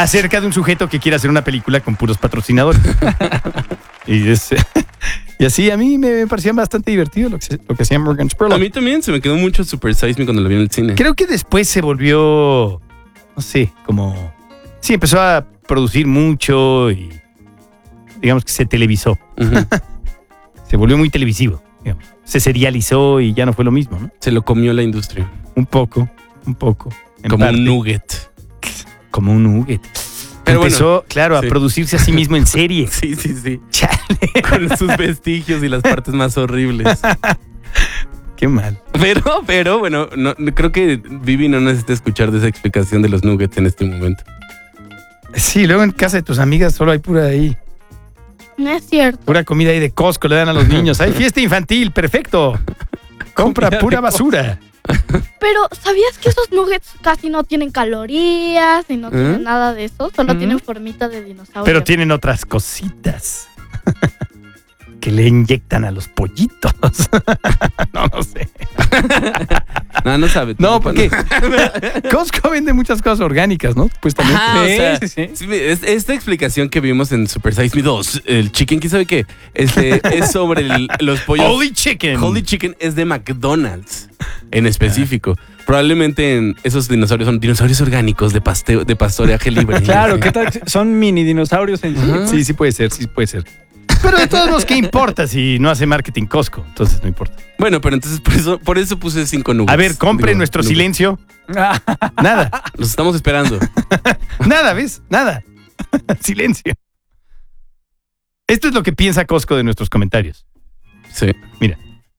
acerca de un sujeto que quiere hacer una película con puros patrocinadores. Y así a mí me parecía bastante divertido lo que hacía Morgan Spurlock. A mí también se me quedó mucho Super Size Me cuando lo vi en el cine. Creo que después se volvió, no sé, como... Sí, empezó a producir mucho y digamos que se televisó. Uh-huh. Se volvió muy televisivo, digamos. Se serializó y ya no fue lo mismo, ¿no? Se lo comió la industria. Un poco. Como un nugget. Como un nugget. Pero empezó, bueno, claro, a producirse a sí mismo en serie. Sí. Chale. Con sus vestigios y las partes más horribles. Qué mal. Pero bueno, no, creo que Vivi no necesita escuchar de esa explicación de los nuggets en este momento. Sí, luego en casa de tus amigas solo hay pura ahí. No es cierto. Pura comida ahí de Costco le dan a los niños. Hay fiesta infantil, perfecto. Compra pura basura. Pero, ¿sabías que esos nuggets casi no tienen calorías y no tienen nada de eso? Solo tienen formita de dinosaurio. Pero tienen otras cositas que le inyectan a los pollitos. No sé. No sabe. No, porque Costco vende muchas cosas orgánicas, ¿no? Pues también. Sí. Esta explicación que vimos en Super Size Me 2, el chicken, ¿quién sabe qué? Es sobre los pollos. Holy Chicken es de McDonald's en específico. Probablemente esos dinosaurios son dinosaurios orgánicos de pastoreaje libre. Claro, ¿qué tal? Son mini dinosaurios en sí. Sí puede ser. Pero de todos modos, ¿qué importa si no hace marketing Costco? Entonces no importa. Bueno, pero entonces por eso puse 5 nuggets. A ver, compre nuestro silencio. Nada. Los estamos esperando. Nada, ¿ves? Nada. Silencio. Esto es lo que piensa Costco de nuestros comentarios. Sí. Mira.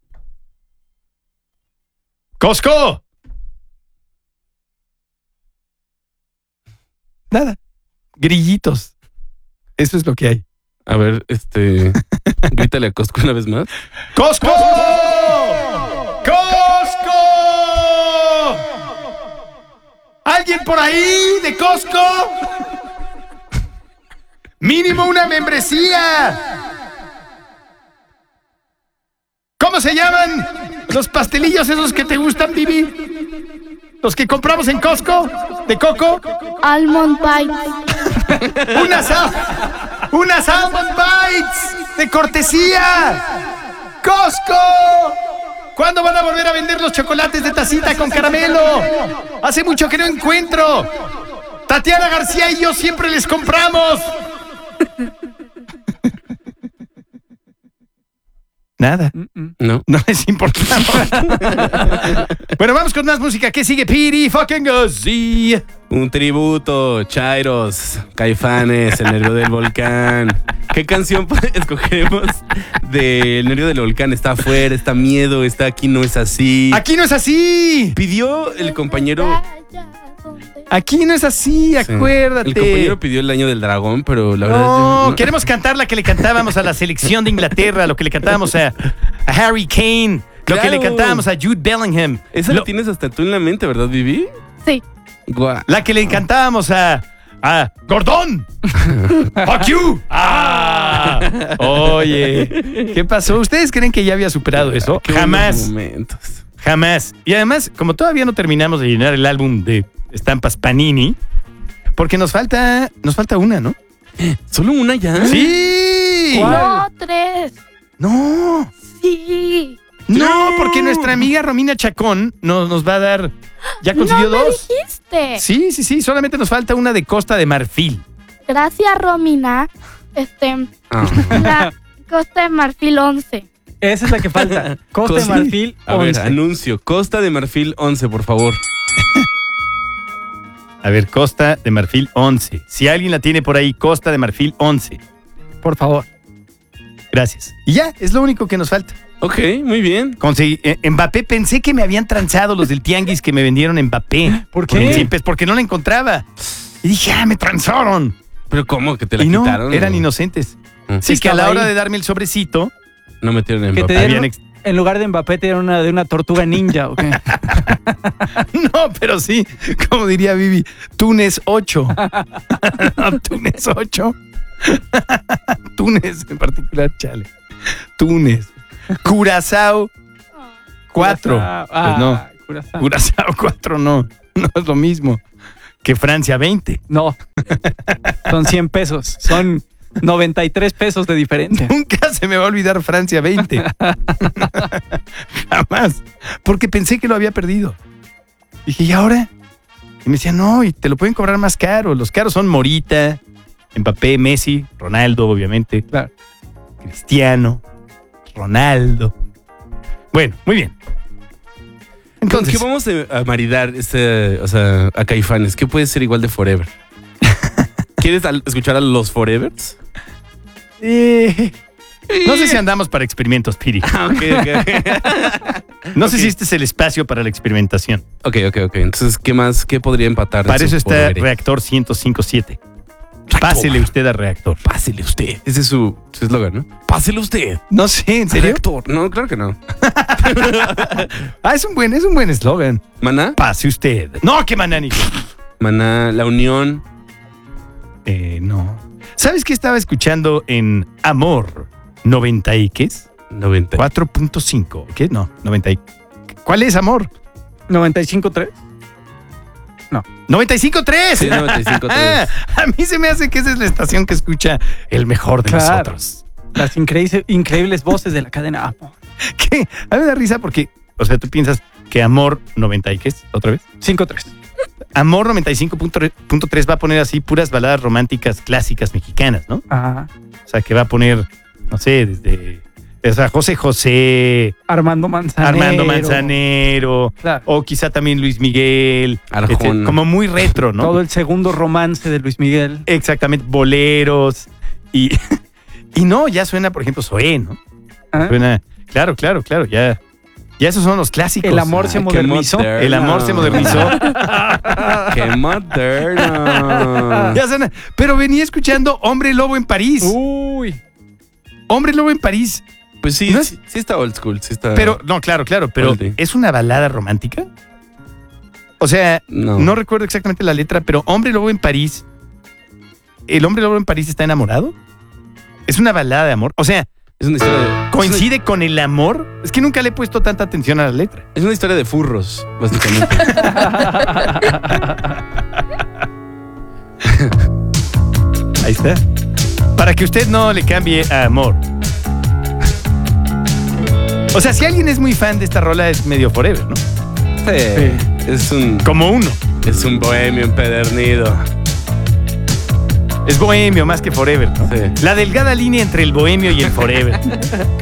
¡Costco! Nada. Grillitos. Eso es lo que hay. A ver, grítale a Costco una vez más. ¡Costco! ¡Costco! ¿Alguien por ahí de Costco? ¡Mínimo una membresía! ¿Cómo se llaman los pastelillos esos que te gustan, Vivi? ¿Los que compramos en Costco? ¿De coco? Almond Bites. ¡Unas Almond Bites de cortesía! ¡Costco! ¿Cuándo van a volver a vender los chocolates de tacita con caramelo? Hace mucho que no encuentro. Tatiana García y yo siempre les compramos. Nada. No es importante. Bueno, vamos con más música. ¿Qué sigue? Piri fucking Guzzi. Un tributo, Chairos, Caifanes, El Nervio del Volcán. ¿Qué canción escogeremos del Nervio del Volcán? Está afuera, está miedo, está Aquí no es así. ¡Aquí no es así! Pidió el compañero... Aquí no es así, acuérdate. El compañero pidió El Año del Dragón, pero la verdad... No, queremos cantar la que le cantábamos a la selección de Inglaterra, lo que le cantábamos a Harry Kane, lo que le cantábamos a Jude Bellingham. Esa la tienes hasta tú en la mente, ¿verdad, Vivi? Sí. Guau. La que le cantábamos a Gordón. ¡Fuck you! Oye, ¿qué pasó? ¿Ustedes creen que ya había superado eso? Jamás. Jamás. Y además, como todavía no terminamos de llenar el álbum de estampas Panini, porque nos falta una, ¿no? ¿Solo una ya? ¡Sí! No, 3. No. Sí. No, porque nuestra amiga Romina Chacón nos va a dar... Ya consiguió no me 2. dijiste. Sí. Solamente nos falta una de Costa de Marfil. Gracias, Romina. La Costa de Marfil 11. Esa es la que falta. Costa de Marfil 11. A ver, anuncio. Costa de Marfil 11, por favor. A ver, Costa de Marfil 11. Si alguien la tiene por ahí, Costa de Marfil 11. Por favor. Gracias. Y ya, es lo único que nos falta. Ok, muy bien. Conseguí Mbappé. Pensé que me habían transado los del tianguis que me vendieron Mbappé. ¿Por qué? Sí, pues porque no la encontraba. Y dije, me transaron. ¿Pero cómo? ¿Que te la y no, quitaron? Eran inocentes. Sí, que a la hora de darme el sobrecito... No metieron en que Mbappé. te dieron, en lugar de Mbappé te dieron de una tortuga ninja, ¿ok? No, pero sí, como diría Vivi, Túnez 8. No, Túnez 8. Túnez en particular, chale. Túnez. Curazao 4. Pues no. Curazao. Curazao 4 no es lo mismo. que Francia 20. No. Son 100 pesos. Son 93 pesos de diferencia. Nunca se me va a olvidar Francia 20. Jamás. Porque pensé que lo había perdido. Dije, ¿y ahora? Y me decía, no, y te lo pueden cobrar más caro. Los caros son Morita, Mbappé, Messi, Ronaldo, obviamente. Claro. Cristiano, Ronaldo. Bueno, muy bien. Entonces, Entonces, ¿qué vamos a maridar a Caifanes? ¿Qué puede ser igual de Forever? ¿Quieres escuchar a los Forevers? no sé si andamos para experimentos, Piri. Ok. No sé si este es el espacio para la experimentación. Ok. Entonces, ¿qué más? ¿Qué podría empatar? Para eso su está Forever? Reactor 105.7. Pásele usted a Reactor. Pásele usted. Ese es su eslogan, ¿no? Pásele usted. No sé, ¿en serio? Reactor. No, claro que no. Es un buen eslogan. ¿Maná? Pase usted. No, qué manánico. Maná, La Unión. No. ¿Sabes qué estaba escuchando en Amor 90 y qué es? 90. 4.5. ¿Qué? No, 90 y... ¿Cuál es Amor? 95.3. 95.3. Sí, 95.3. A mí se me hace que esa es la estación que escucha el mejor de Claro. nosotros. Las increíbles voces de la cadena Amor. ¿Qué? A mí me da risa porque, o sea, tú piensas que Amor 90 y qué es, otra vez. 5.3. Amor 95.3 va a poner así puras baladas románticas clásicas mexicanas, ¿no? Ajá. O sea, que va a poner, no sé, desde... O sea, José José, Armando Manzanero. Claro. o quizá también Luis Miguel. Arjona. Como muy retro, ¿no? Todo el segundo romance de Luis Miguel. Exactamente, boleros. Y no, ya suena, por ejemplo, Zoé, ¿no? ¿Ah? Suena, claro, ya esos son los clásicos. El amor se Qué modernizó. moderno. El amor se modernizó. ¡Qué moderno! Ya suena. Pero venía escuchando Hombre Lobo en París. Uy. Hombre Lobo en París. Pues sí, ¿No es? sí está old school. Sí está... Pero, no, claro, pero Oldie. ¿es una balada romántica? O sea, No. no recuerdo exactamente la letra, pero Hombre Lobo en París. ¿El Hombre Lobo en París está enamorado? ¿Es una balada de amor? O sea, Es una historia de... ¿coincide con el amor? Es que nunca le he puesto tanta atención a la letra. Es una historia de furros, básicamente. Ahí está. Para que usted no le cambie a amor. O sea, si alguien es muy fan de esta rola, es medio forever, ¿no? Sí. Como uno. Es un bohemio empedernido. Es bohemio más que forever, ¿no? Sí. La delgada línea entre el bohemio y el forever.